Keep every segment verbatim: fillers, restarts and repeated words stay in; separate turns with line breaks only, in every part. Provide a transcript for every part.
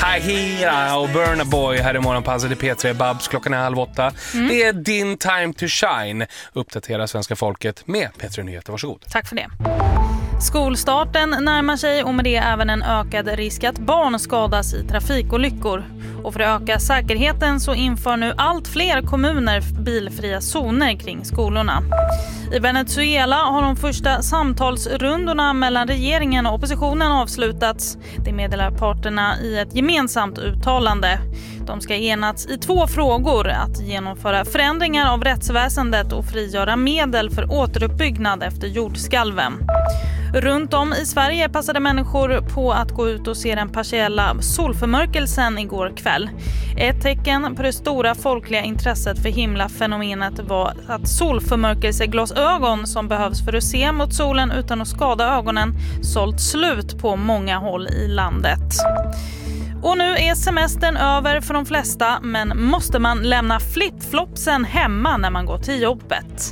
Tahira och Burna Boy här i morgonpasset i P tre Babs. Klockan är halv åtta. Mm. Det är din time to shine. Uppdatera svenska folket med P tre Nyheter. Varsågod.
Tack för det. Skolstarten närmar sig och med det även en ökad risk att barn skadas i trafikolyckor. Och för att öka säkerheten så inför nu allt fler kommuner bilfria zoner kring skolorna. I Venezuela har de första samtalsrundorna mellan regeringen och oppositionen avslutats. Det meddelar parterna i ett gemensamt uttalande. De ska enats i två frågor: att genomföra förändringar av rättsväsendet och frigöra medel för återuppbyggnad efter jordskalven. Runt om i Sverige passade människor på att gå ut och se den partiella solförmörkelsen igår kväll. Ett tecken på det stora folkliga intresset för himlafenomenet var att solförmörkelseglasögon som behövs för att se mot solen utan att skada ögonen sålt slut på många håll i landet. Och nu är semestern över för de flesta, men måste man lämna flipflopsen hemma när man går till jobbet?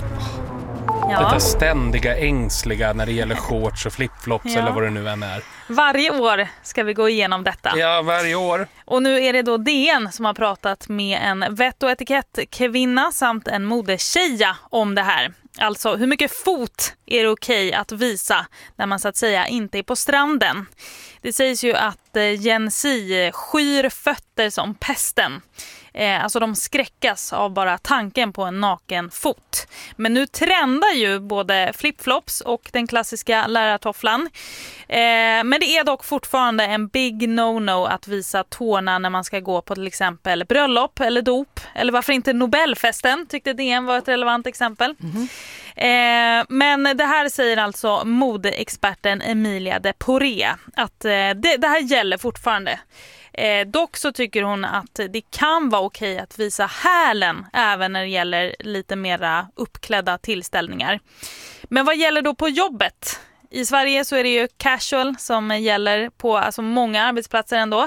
Ja.
Detta ständiga ängsliga när det gäller shorts och flipflops ja. eller vad det nu än är.
Varje år ska vi gå igenom detta.
Ja, varje år.
Och nu är det då D N som har pratat med en vett- och etikettkvinna samt en modetjeja om det här. Alltså, hur mycket fot är det okej att visa när man så att säga inte är på stranden? Det sägs ju att Gen Z skyr fötter som pesten. Eh, alltså de skräckas av bara tanken på en naken fot. Men nu trendar ju både flipflops och den klassiska lärartofflan. Eh, men det är dock fortfarande en big no-no att visa tårna när man ska gå på till exempel bröllop eller dop. Eller varför inte Nobelfesten, tyckte D N var ett relevant exempel. Mm-hmm. Eh, men det här säger alltså modeexperten Emilia de Poré att eh, det, det här gäller fortfarande. Eh, dock så tycker hon att det kan vara okej att visa hälen även när det gäller lite mera uppklädda tillställningar. Men vad gäller då på jobbet? I Sverige så är det ju casual som gäller på alltså många arbetsplatser ändå.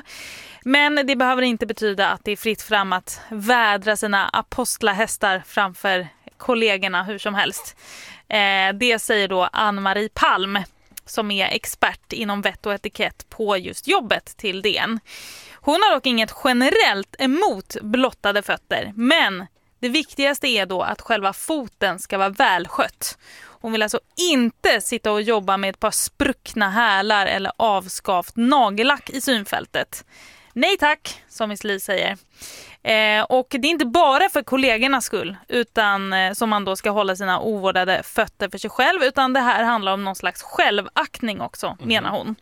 Men det behöver inte betyda att det är fritt fram att vädra sina apostlahästar framför kollegorna hur som helst. Eh, det säger då Ann-Marie Palm som är expert inom vett och etikett på just jobbet till D N. Hon har dock inget generellt emot blottade fötter, men det viktigaste är då att själva foten ska vara välskött. Hon vill alltså inte sitta och jobba med ett par spruckna hälar eller avskavt nagellack i synfältet. Nej tack, som Miss Li säger. Eh, och det är inte bara för kollegornas skull utan eh, som man då ska hålla sina ovårdade fötter för sig själv, utan det här handlar om någon slags självaktning också, mm. menar hon.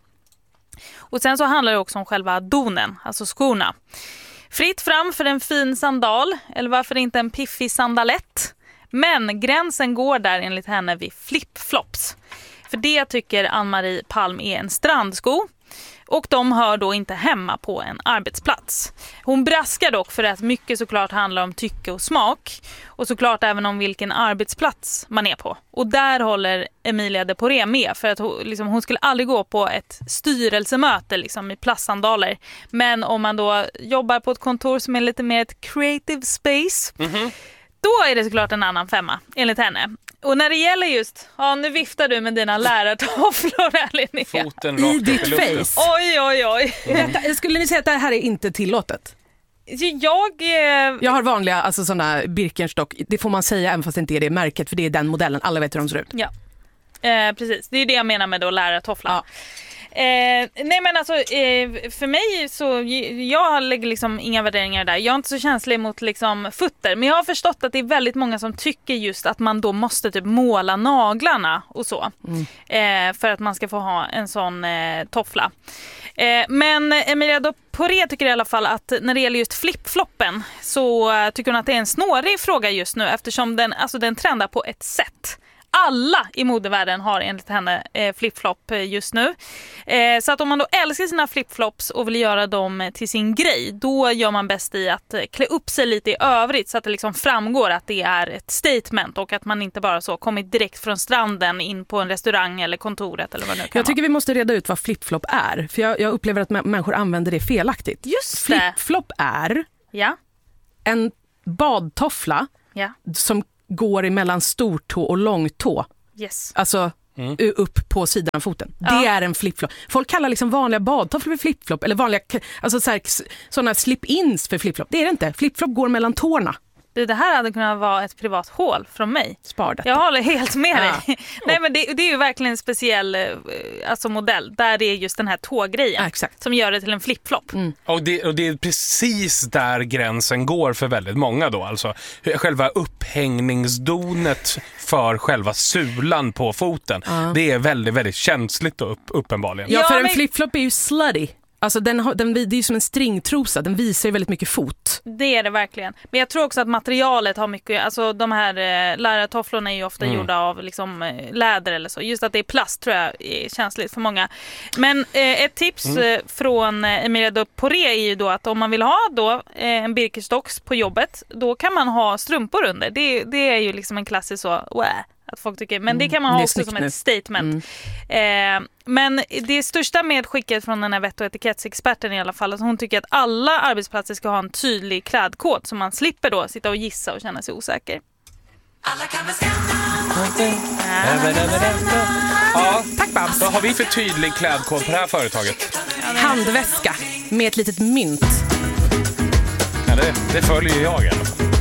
Och sen så handlar det också om själva donen, alltså skorna. Fritt fram för en fin sandal, eller varför inte en piffig sandalett. Men gränsen går där enligt henne vid flipflops. För det tycker Ann-Marie Palm är en strandsko. Och de hör då inte hemma på en arbetsplats. Hon braskar dock för att mycket såklart handlar om tycke och smak. Och såklart även om vilken arbetsplats man är på. Och där håller Emilia de Poré med. För att hon, liksom, hon skulle aldrig gå på ett styrelsemöte liksom, i plastsandaler. Men om man då jobbar på ett kontor som är lite mer ett creative space. Mm-hmm. Då är det såklart en annan femma, enligt henne. Och när det gäller just, ja nu viftar du med dina lärartofflor här, Linnea.
Foten rakt i ditt face.
Oj, oj, oj.
Mm. Skulle ni säga att det här är inte tillåtet?
Jag, eh...
jag har vanliga, alltså sådana Birkenstock, det får man säga även fast det inte är det märket, för det är den modellen, alla vet hur de ser ut.
Ja, eh, precis. Det är det jag menar med då lärartofflan. Ja. Eh, nej men alltså eh, för mig så jag lägger liksom inga värderingar där. Jag är inte så känslig mot liksom fötter, men jag har förstått att det är väldigt många som tycker just att man då måste typ måla naglarna och så mm. eh, för att man ska få ha en sån eh, toffla. Eh, men Emilia de Poré tycker i alla fall att när det gäller just flipfloppen så uh, tycker hon att det är en snårig fråga just nu, eftersom den, alltså, den trendar på ett sätt. Alla i modevärlden har enligt henne eh, flipflop just nu. Eh, så att om man då älskar sina flipflops och vill göra dem till sin grej, då gör man bäst i att klä upp sig lite i övrigt så att det liksom framgår att det är ett statement och att man inte bara så kommit direkt från stranden in på en restaurang eller kontoret eller vad det nu kan
Jag tycker
vara.
Vi måste reda ut vad flipflop är, för jag, jag upplever att m- människor använder det felaktigt.
Just det.
Flipflop är
ja.
en badtoffla
ja.
som går emellan stortå och långtå.
Yes.
Alltså
Mm.
upp på sidan av foten.
Ja.
Det är en flipflop. Folk kallar liksom vanliga badtofflor för flipflop eller vanliga alltså så här, sådana slip-ins för flipflop. Det är det inte. Flipflop går mellan tårna.
Det, det här hade kunnat vara ett privat hål från mig.
Spar detta.
Jag håller helt med
Ja.
dig. Nej, men det, det är ju verkligen en speciell eh, alltså modell där det är just den här tågrejen
Ja, exakt.
som gör det till en flipflop.
Mm.
Och det, och det är precis där gränsen går för väldigt många då. Alltså själva upphängningsdonet för själva sulan på foten.
Ja.
Det är väldigt, väldigt känsligt då, upp, uppenbarligen.
Ja,
Ja,
för
men-
en flipflop är ju slutty. Alltså den, har- den, det är ju som en stringtrosa. Den visar ju väldigt mycket fot.
Det är det verkligen. Men jag tror också att materialet har mycket, alltså de här eh, lärartofflorna är ju ofta
Mm.
gjorda av liksom, eh, läder eller så. Just att det är plast tror jag är känsligt för många. Men eh, ett tips
Mm.
eh, från eh, Emilia de Poré är ju då att om man vill ha då eh, en Birkenstocks på jobbet, då kan man ha strumpor under. Det, det är ju liksom en klassisk så, Wah! Att folk tycker, men det kan man
det
ha
är
också
snyggt
som
nu.
ett statement. Eh, men det största medskicket från den här vett- och etikettsexperten i alla fall, alltså hon tycker att alla arbetsplatser ska ha en tydlig klädkod så man slipper då sitta och gissa och känna sig osäker.
Ja,
Tack Babs.
vad har vi för tydlig klädkod på det här företaget?
Handväska med ett litet mynt.
Ja, det, det följer jag i alla fall.